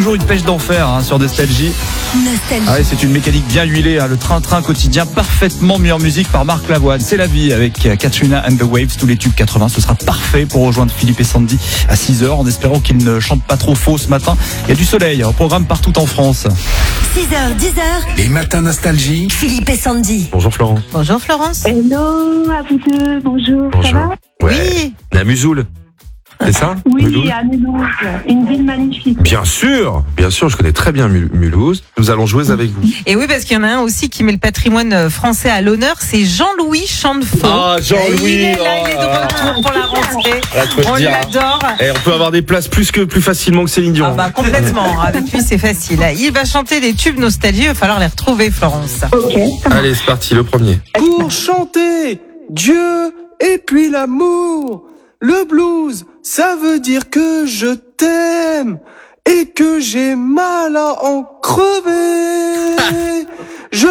toujours une pêche d'enfer sur Nostalgie. Ah ouais, c'est une mécanique bien huilée, le train-train quotidien parfaitement mis en musique par Marc Lavoine. C'est la vie avec Katrina and the Waves, tous les tubes 80. Ce sera parfait pour rejoindre Philippe et Sandy à 6h en espérant qu'ils ne chantent pas trop faux ce matin. Il y a du soleil, au programme partout en France. 6h, 10h. Les matins Nostalgie. Philippe et Sandy. Bonjour Florent. Bonjour Florence. Hello à vous deux, bonjour. Ça va? Oui. La Musoul. C'est ça? Oui, Mulhouse. à Mulhouse, une ville magnifique. Bien sûr, je connais très bien Mulhouse. Nous allons jouer avec vous. Et oui, parce qu'il y en a un aussi qui met le patrimoine français à l'honneur, c'est Jean-Louis Chantefaux. Ah, Jean-Louis. Il est là, il est de retour pour la rentrée. On l'adore. Et on peut avoir des places plus facilement que Céline Dion. Complètement. Avec lui, c'est facile. Il va chanter des tubes nostalgie. Il va falloir les retrouver, Florence. Ok. Allez, c'est parti, le premier. Pour chanter Dieu et puis l'amour, le blues, ça veut dire que je t'aime et que j'ai mal à en crever.